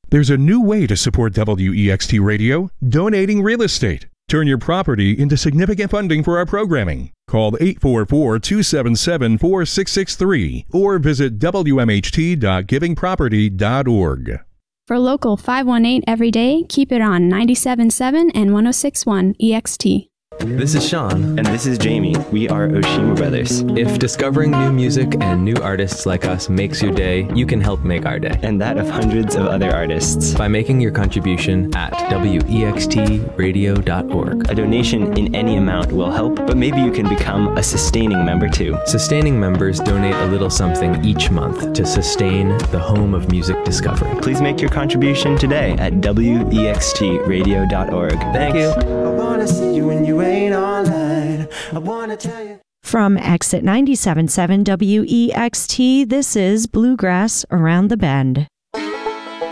There's a new way to support WEXT Radio, donating real estate. Turn your property into significant funding for our programming. Call 844-277-4663 or visit wmht.givingproperty.org. For Local 518 every day, keep it on 97.7 and 106.1 EXT. This is Sean. And this is Jamie. We are Oshima Brothers. If discovering new music and new artists like us makes your day, you can help make our day. And that of hundreds of other artists. By making your contribution at wextradio.org. A donation in any amount will help, but maybe you can become a sustaining member too. Sustaining members donate a little something each month to sustain the home of music discovery. Please make your contribution today at wextradio.org. Thanks. I wanna see you when you ain't online. I wanna tell you. From Exit 97.7 WEXT, this is Bluegrass Around the Bend.